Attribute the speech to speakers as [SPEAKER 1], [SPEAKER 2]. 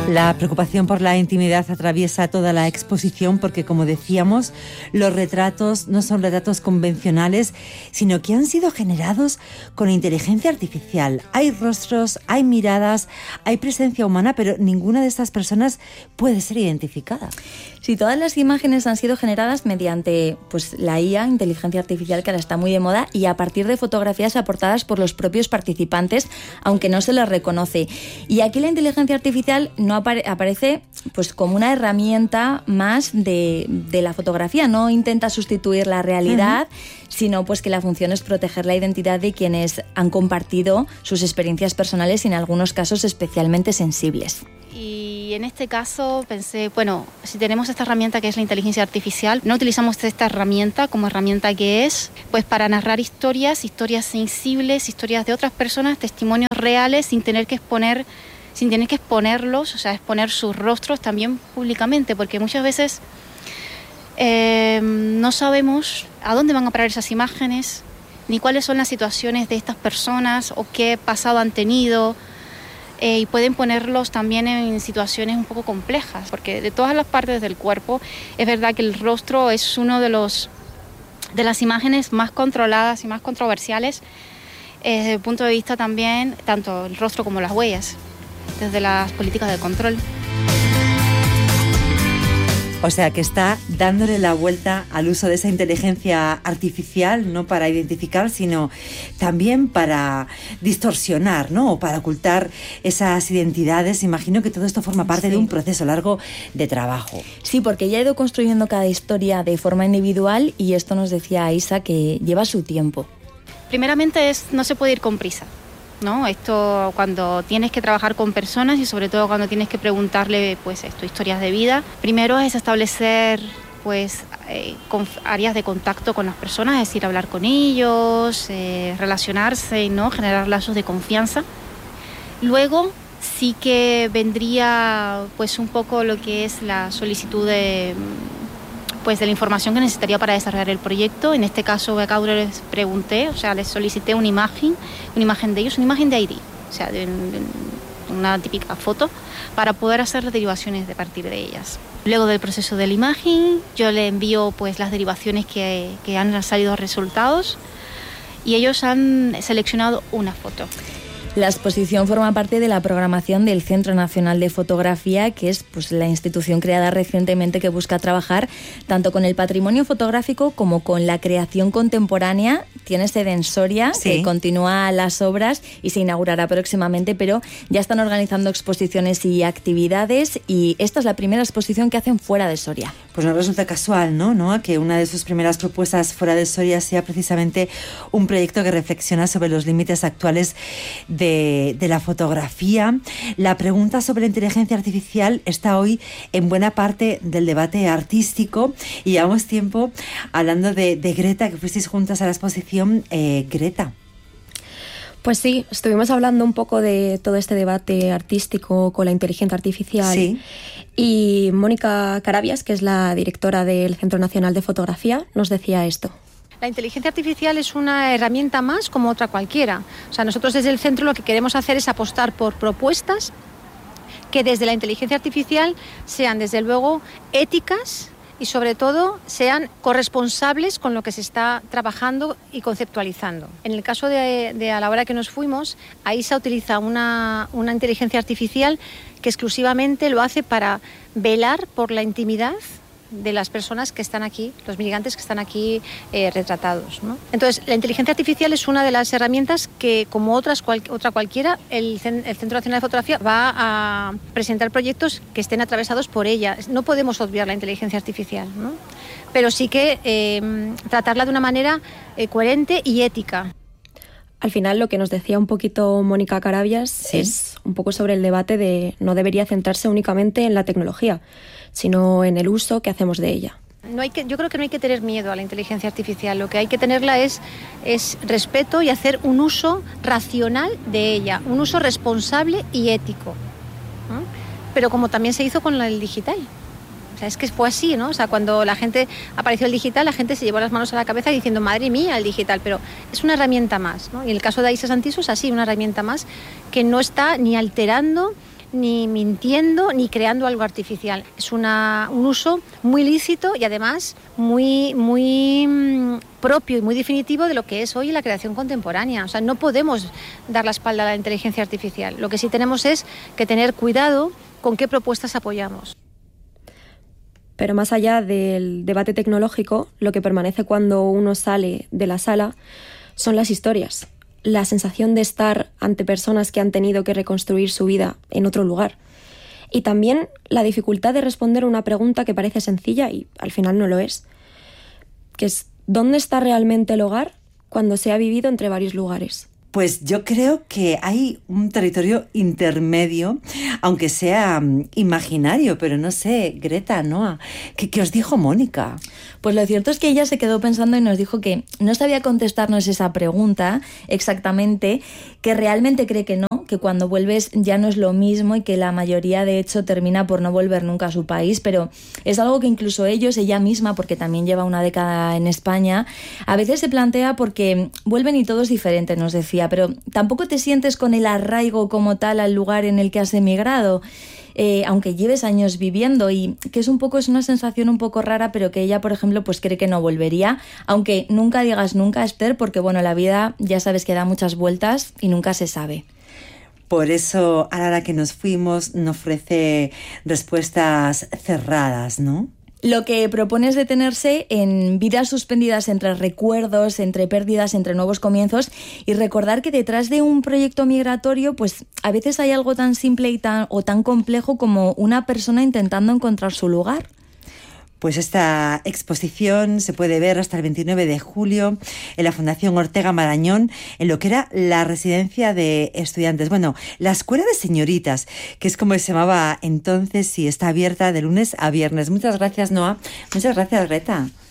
[SPEAKER 1] La preocupación por la intimidad atraviesa toda la exposición porque, como decíamos, los retratos no son retratos convencionales, sino que han sido generados con inteligencia artificial. Hay rostros, hay miradas, hay presencia humana, pero ninguna de estas personas puede ser identificada.
[SPEAKER 2] Sí, todas las imágenes han sido generadas mediante la IA, inteligencia artificial, que ahora está muy de moda, y a partir de fotografías aportadas por los propios participantes, aunque no se les reconoce. Y aquí la inteligencia artificial no aparece como una herramienta más de la fotografía. No intenta sustituir la realidad, sino que la función es proteger la identidad de quienes han compartido sus experiencias personales y en algunos casos especialmente sensibles.
[SPEAKER 3] Y en este caso pensé, si tenemos esta herramienta que es la inteligencia artificial, no utilizamos esta herramienta como herramienta que es, para narrar historias sensibles, historias de otras personas, testimonios reales, sin tener que exponerlos, o sea, exponer sus rostros también públicamente, porque muchas veces no sabemos a dónde van a parar esas imágenes, ni cuáles son las situaciones de estas personas o qué pasado han tenido. Y pueden ponerlos también en situaciones un poco complejas, porque de todas las partes del cuerpo es verdad que el rostro es uno de las imágenes más controladas y más controversiales desde el punto de vista también, tanto el rostro como las huellas, desde las políticas de control.
[SPEAKER 1] O sea, que está dándole la vuelta al uso de esa inteligencia artificial, no para identificar, sino también para distorsionar, ¿no? O para ocultar esas identidades. Imagino que todo esto forma parte de un proceso largo de trabajo.
[SPEAKER 2] Sí, porque ella ha ido construyendo cada historia de forma individual y esto nos decía Isa que lleva su tiempo.
[SPEAKER 3] Primeramente no se puede ir con prisa, ¿no? Esto cuando tienes que trabajar con personas y sobre todo cuando tienes que preguntarle historias de vida, primero es establecer áreas de contacto con las personas, es decir, hablar con ellos, relacionarse, ¿no? Generar lazos de confianza. Luego sí que vendría un poco lo que es la solicitud de la información que necesitaría para desarrollar el proyecto. En este caso, a cada uno les pregunté, les solicité una imagen de ellos, una imagen de ID, o sea, de una típica foto, para poder hacer derivaciones de partir de ellas. Luego del proceso de la imagen, yo le envío las derivaciones que han salido resultados y ellos han seleccionado una foto.
[SPEAKER 2] La exposición forma parte de la programación del Centro Nacional de Fotografía, que es la institución creada recientemente que busca trabajar tanto con el patrimonio fotográfico como con la creación contemporánea. Tiene sede en Soria, que continúa las obras y se inaugurará próximamente, pero ya están organizando exposiciones y actividades y esta es la primera exposición que hacen fuera de Soria.
[SPEAKER 1] Pues no resulta casual, ¿no? Que una de sus primeras propuestas fuera de Soria sea precisamente un proyecto que reflexiona sobre los límites actuales de la fotografía. La pregunta sobre la inteligencia artificial está hoy en buena parte del debate artístico y llevamos tiempo hablando de Greta, que fuisteis juntas a la exposición. Greta.
[SPEAKER 4] Pues sí, estuvimos hablando un poco de todo este debate artístico con la inteligencia artificial.
[SPEAKER 1] Sí.
[SPEAKER 4] Y Mónica Carabias, que es la directora del Centro Nacional de Fotografía, nos decía esto.
[SPEAKER 5] La inteligencia artificial es una herramienta más como otra cualquiera. O sea, nosotros desde el centro lo que queremos hacer es apostar por propuestas que desde la inteligencia artificial sean, desde luego, éticas y sobre todo sean corresponsables con lo que se está trabajando y conceptualizando. En el caso de a la hora que nos fuimos, AISA utiliza una inteligencia artificial que exclusivamente lo hace para velar por la intimidad de las personas que están aquí, los migrantes que están aquí retratados, ¿no? Entonces, la inteligencia artificial es una de las herramientas que, como otra cualquiera, el Centro Nacional de Fotografía va a presentar proyectos que estén atravesados por ella. No podemos obviar la inteligencia artificial, ¿no? Pero sí que tratarla de una manera coherente y ética.
[SPEAKER 4] Al final, lo que nos decía un poquito Mónica Carabias es un poco sobre el debate de no debería centrarse únicamente en la tecnología, sino en el uso que hacemos de ella.
[SPEAKER 5] Yo creo que no hay que tener miedo a la inteligencia artificial. Lo que hay que tenerla es respeto y hacer un uso racional de ella, un uso responsable y ético, ¿no? Pero como también se hizo con el digital. O sea, es que fue así, ¿no? O sea, cuando apareció el digital, la gente se llevó las manos a la cabeza diciendo, madre mía, el digital, pero es una herramienta más, ¿no? Y en el caso de AISA Santiso es así, una herramienta más que no está ni alterando ni mintiendo, ni creando algo artificial. Es un uso muy lícito y además muy propio y muy definitivo de lo que es hoy la creación contemporánea. O sea, no podemos dar la espalda a la inteligencia artificial. Lo que sí tenemos es que tener cuidado con qué propuestas apoyamos.
[SPEAKER 4] Pero más allá del debate tecnológico, lo que permanece cuando uno sale de la sala son las historias, la sensación de estar ante personas que han tenido que reconstruir su vida en otro lugar. Y también la dificultad de responder a una pregunta que parece sencilla y al final no lo es, que es ¿dónde está realmente el hogar cuando se ha vivido entre varios lugares?
[SPEAKER 1] Pues yo creo que hay un territorio intermedio, aunque sea imaginario, pero no sé, Greta, Noa, ¿qué os dijo Mónica?
[SPEAKER 2] Pues lo cierto es que ella se quedó pensando y nos dijo que no sabía contestarnos esa pregunta exactamente, que realmente cree que no, que cuando vuelves ya no es lo mismo y que la mayoría de hecho termina por no volver nunca a su país, pero es algo que incluso ella misma, porque también lleva una década en España, a veces se plantea porque vuelven y todo es diferente, nos decía, pero tampoco te sientes con el arraigo como tal al lugar en el que has emigrado, aunque lleves años viviendo, y que es una sensación un poco rara, pero que ella, por ejemplo, pues cree que no volvería, aunque nunca digas nunca, Esther, porque bueno, la vida ya sabes que da muchas vueltas y nunca se sabe.
[SPEAKER 1] Por eso, a la hora que nos fuimos, nos ofrece respuestas cerradas, ¿no?
[SPEAKER 2] Lo que propone es detenerse en vidas suspendidas entre recuerdos, entre pérdidas, entre nuevos comienzos, y recordar que detrás de un proyecto migratorio, pues a veces hay algo tan simple y tan complejo como una persona intentando encontrar su lugar.
[SPEAKER 1] Pues esta exposición se puede ver hasta el 29 de julio en la Fundación Ortega Marañón, en lo que era la residencia de estudiantes. Bueno, la Escuela de Señoritas, que es como se llamaba entonces, y está abierta de lunes a viernes. Muchas gracias, Noa. Muchas gracias, Greta.